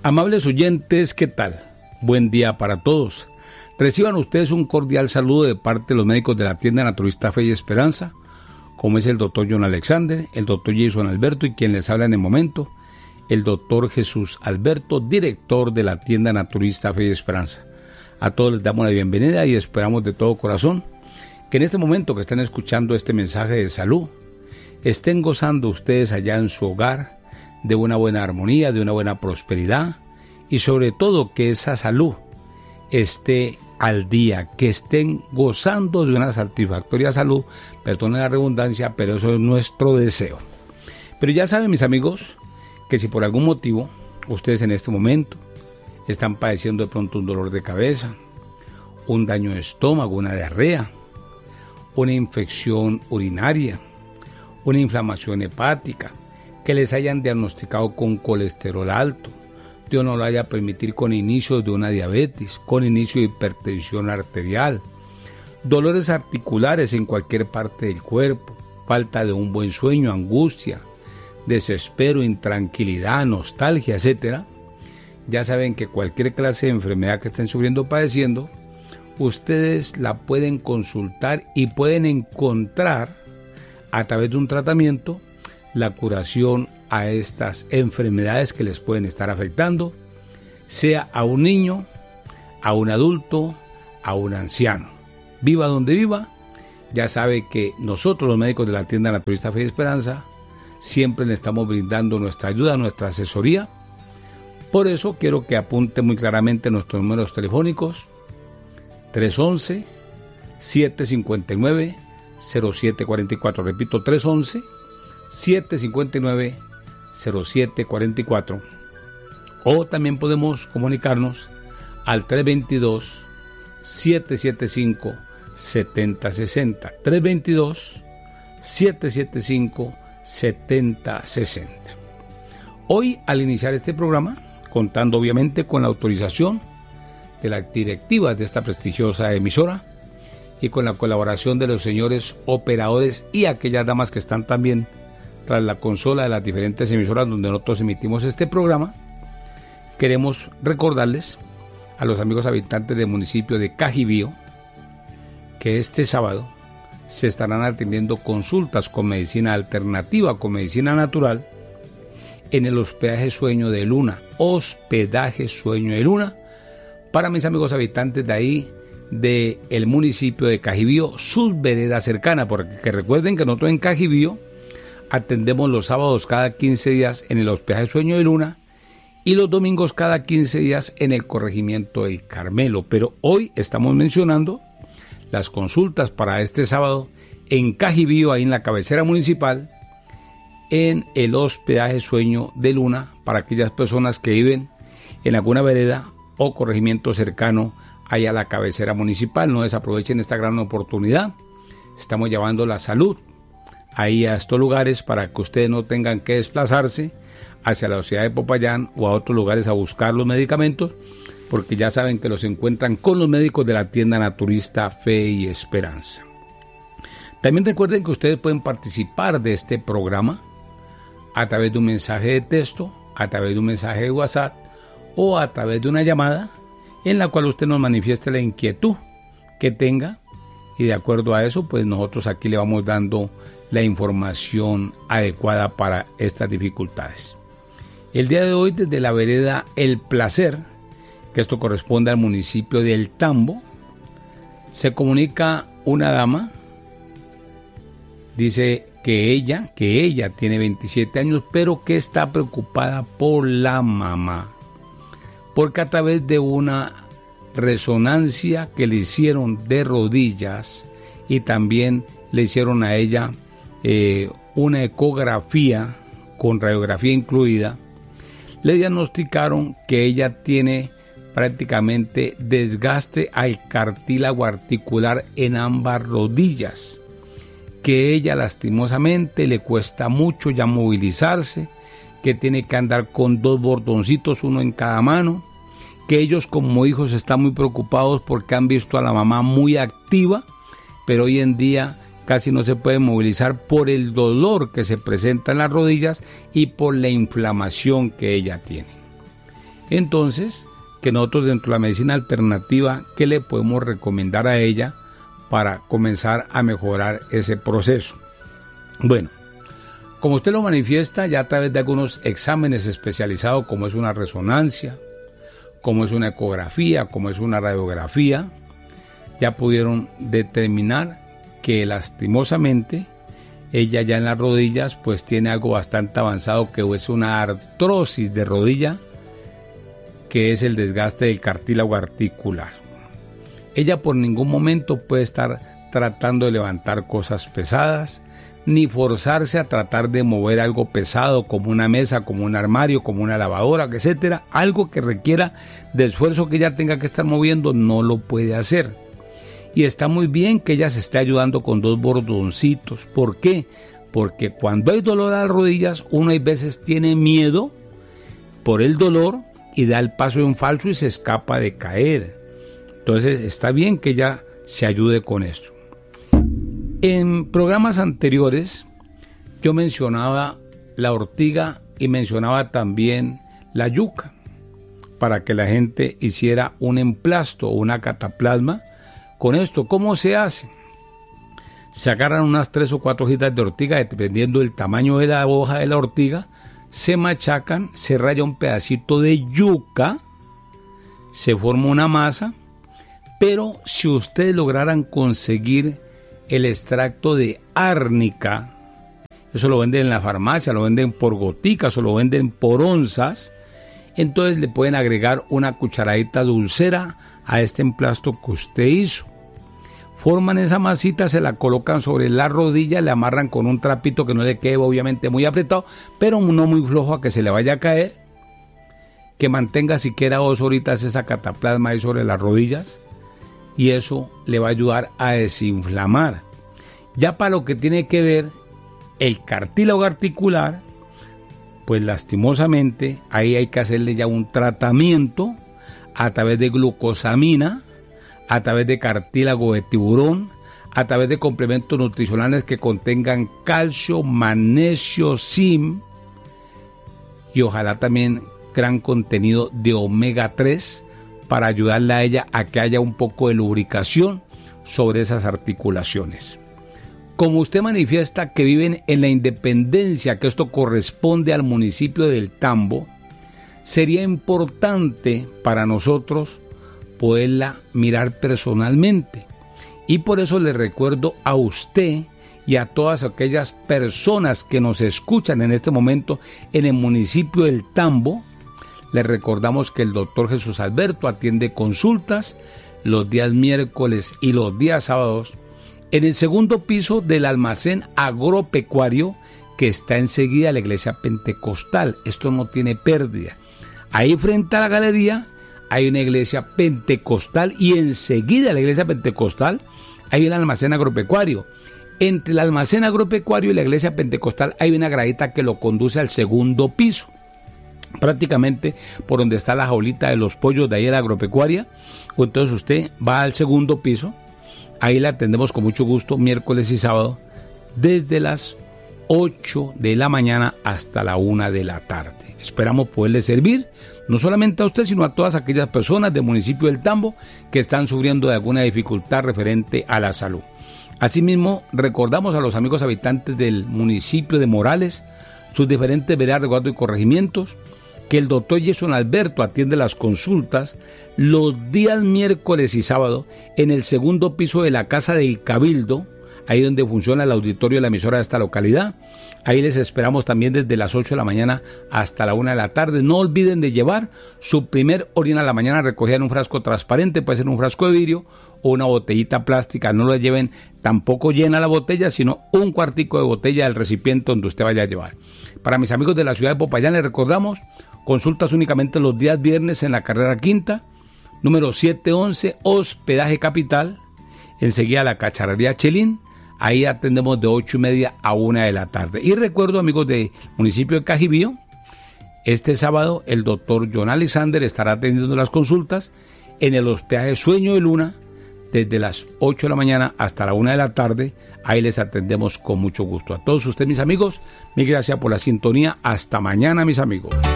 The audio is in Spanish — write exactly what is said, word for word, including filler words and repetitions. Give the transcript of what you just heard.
Amables oyentes, ¿qué tal? Buen día para todos. Reciban ustedes un cordial saludo de parte de los médicos de la tienda Naturista Fe y Esperanza, como es el doctor John Alexander, el doctor Jason Alberto y quien les habla en el momento, el doctor Jesús Alberto, director de la tienda Naturista Fe y Esperanza. A todos les damos la bienvenida y esperamos de todo corazón que en este momento que estén escuchando este mensaje de salud, estén gozando ustedes allá en su hogar de una buena armonía, de una buena prosperidad y sobre todo que esa salud esté al día, que estén gozando de una satisfactoria salud, perdonen la redundancia, pero eso es nuestro deseo. Pero ya saben, mis amigos, que si por algún motivo ustedes en este momento están padeciendo de pronto un dolor de cabeza, un daño de estómago, una diarrea, una infección urinaria, una inflamación hepática, que les hayan diagnosticado con colesterol alto, Dios no lo haya permitir con inicio de una diabetes, con inicio de hipertensión arterial, dolores articulares en cualquier parte del cuerpo, falta de un buen sueño, angustia, desespero, intranquilidad, nostalgia, etcétera. Ya saben que cualquier clase de enfermedad que estén sufriendo o padeciendo, ustedes la pueden consultar y pueden encontrar a través de un tratamiento la curación a estas enfermedades que les pueden estar afectando, sea a un niño, a un adulto, a un anciano. Viva donde viva, ya sabe que nosotros los médicos de la tienda Naturista Fe y Esperanza siempre le estamos brindando nuestra ayuda, nuestra asesoría. Por eso quiero que apunte muy claramente nuestros números telefónicos: tres once, siete cincuenta y nueve, cero siete cuarenta y cuatro. Repito, tres once, siete cincuenta y nueve, cero siete cuarenta y cuatro. O también podemos comunicarnos al tres veintidós, siete setenta y cinco, setenta sesenta. tres veintidós, siete setenta y cinco, setenta sesenta. Hoy, al iniciar este programa, contando obviamente con la autorización de las directivas de esta prestigiosa emisora y con la colaboración de los señores operadores y aquellas damas que están también tras la consola de las diferentes emisoras donde nosotros emitimos este programa, queremos recordarles a los amigos habitantes del municipio de Cajibío que este sábado se estarán atendiendo consultas con medicina alternativa, con medicina natural, en el hospedaje Sueño de Luna, hospedaje Sueño de Luna, para mis amigos habitantes de ahí, del municipio de Cajibío, sus veredas cercanas, porque recuerden que nosotros en Cajibío atendemos los sábados cada quince días en el hospedaje Sueño de Luna y los domingos cada quince días en el corregimiento del Carmelo. Pero hoy estamos mencionando las consultas para este sábado en Cajibío, ahí en la cabecera municipal, en el hospedaje Sueño de Luna, para aquellas personas que viven en alguna vereda o corregimiento cercano ahí a la cabecera municipal. No desaprovechen esta gran oportunidad. Estamos llevando la salud ahí a estos lugares para que ustedes no tengan que desplazarse hacia la ciudad de Popayán o a otros lugares a buscar los medicamentos, porque ya saben que los encuentran con los médicos de la tienda Naturista Fe y Esperanza. También recuerden que ustedes pueden participar de este programa a través de un mensaje de texto, a través de un mensaje de WhatsApp o a través de una llamada en la cual usted nos manifieste la inquietud que tenga y de acuerdo a eso pues nosotros aquí le vamos dando la información adecuada para estas dificultades. El día de hoy desde la vereda El Placer, que esto corresponde al municipio de El Tambo, se comunica una dama, dice que ella, que ella tiene veintisiete años, pero que está preocupada por la mamá, porque a través de una resonancia que le hicieron de rodillas y también le hicieron a ella eh, una ecografía con radiografía incluida, le diagnosticaron que ella tiene prácticamente desgaste al cartílago articular en ambas rodillas, que ella lastimosamente le cuesta mucho ya movilizarse, que tiene que andar con dos bordoncitos, uno en cada mano, que ellos como hijos están muy preocupados porque han visto a la mamá muy activa, pero hoy en día casi no se puede movilizar por el dolor que se presenta en las rodillas y por la inflamación que ella tiene. Entonces, que nosotros dentro de la medicina alternativa, ¿qué le podemos recomendar a ella para comenzar a mejorar ese proceso? Bueno, como usted lo manifiesta ya a través de algunos exámenes especializados, como es una resonancia, como es una ecografía, como es una radiografía, ya pudieron determinar que lastimosamente ella ya en las rodillas pues tiene algo bastante avanzado, que es una artrosis de rodilla, que es el desgaste del cartílago articular. Ella por ningún momento puede estar tratando de levantar cosas pesadas, ni forzarse a tratar de mover algo pesado como una mesa, como un armario, como una lavadora, etcétera. Algo que requiera de esfuerzo que ella tenga que estar moviendo, no lo puede hacer. Y está muy bien que ella se esté ayudando con dos bordoncitos. ¿Por qué? Porque cuando hay dolor a las rodillas, uno a veces tiene miedo por el dolor y da el paso en falso y se escapa de caer. Entonces está bien que ella se ayude con esto. En programas anteriores yo mencionaba la ortiga y mencionaba también la yuca para que la gente hiciera un emplasto o una cataplasma con esto. ¿Cómo se hace? Se agarran unas tres o cuatro hojitas de ortiga, dependiendo del tamaño de la hoja de la ortiga, se machacan, se raya un pedacito de yuca, se forma una masa, pero si ustedes lograran conseguir el extracto de árnica, eso lo venden en la farmacia, lo venden por goticas o lo venden por onzas, entonces le pueden agregar una cucharadita dulcera a este emplasto que usted hizo. Forman esa masita, se la colocan sobre la rodilla, le amarran con un trapito que no le quede obviamente muy apretado, pero no muy flojo a que se le vaya a caer, que mantenga siquiera dos horitas esa cataplasma ahí sobre las rodillas, y eso le va a ayudar a desinflamar. Ya para lo que tiene que ver el cartílago articular, pues lastimosamente ahí hay que hacerle ya un tratamiento a través de glucosamina, a través de cartílago de tiburón, a través de complementos nutricionales que contengan calcio, magnesio, zinc y ojalá también gran contenido de omega tres para ayudarle a ella a que haya un poco de lubricación sobre esas articulaciones. Como usted manifiesta que viven en la Independencia, que esto corresponde al municipio del Tambo, sería importante para nosotros poderla mirar personalmente. Y por eso le recuerdo a usted y a todas aquellas personas que nos escuchan en este momento en el municipio del Tambo, les recordamos que el doctor Jesús Alberto atiende consultas los días miércoles y los días sábados en el segundo piso del almacén agropecuario que está enseguida a la iglesia pentecostal. Esto no tiene pérdida. Ahí frente a la galería hay una iglesia pentecostal y enseguida a la iglesia pentecostal hay el almacén agropecuario. Entre el almacén agropecuario y la iglesia pentecostal hay una gradita que lo conduce al segundo piso, prácticamente por donde está la jaulita de los pollos de ahí de la agropecuaria. Entonces usted va al segundo piso, ahí la atendemos con mucho gusto miércoles y sábado desde las ocho de la mañana hasta la una de la tarde. Esperamos poderle servir no solamente a usted, sino a todas aquellas personas del municipio del Tambo que están sufriendo de alguna dificultad referente a la salud. Asimismo, recordamos a los amigos habitantes del municipio de Morales, sus diferentes veredas de guardo y corregimientos, que el doctor Jason Alberto atiende las consultas los días miércoles y sábado en el segundo piso de la Casa del Cabildo, ahí donde funciona el auditorio de la emisora de esta localidad. Ahí les esperamos también desde las ocho de la mañana hasta la una de la tarde. No olviden de llevar su primer orina a la mañana recogida en un frasco transparente, puede ser un frasco de vidrio o una botellita plástica. No lo lleven tampoco llena la botella, sino un cuartico de botella del recipiente donde usted vaya a llevar. Para mis amigos de la ciudad de Popayán les recordamos, consultas únicamente los días viernes en la carrera quinta, número setecientos once, hospedaje Capital, enseguida la cacharrería Chelín. Ahí atendemos de ocho y media a una de la tarde. Y recuerdo, amigos del municipio de Cajibío, este sábado el doctor John Alexander estará atendiendo las consultas en el hospedaje Sueño de Luna desde las ocho de la mañana hasta la una de la tarde. Ahí les atendemos con mucho gusto. A todos ustedes, mis amigos, mil gracias por la sintonía. Hasta mañana, mis amigos.